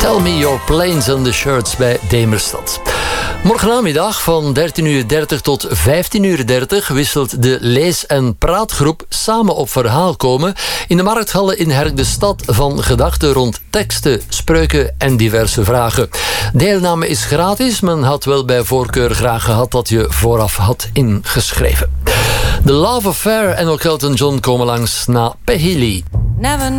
Tell Me Your Planes and the Shirts bij Demerstad. Morgenamiddag van 13:30 tot 15:30 wisselt de lees- en praatgroep Samen op Verhaal komen in de markthallen in Herk-de-Stad van gedachten rond teksten, spreuken en diverse vragen. Deelname is gratis, men had wel bij voorkeur graag gehad dat je vooraf had ingeschreven. The Love Affair en ook Elton John komen langs na Pehili.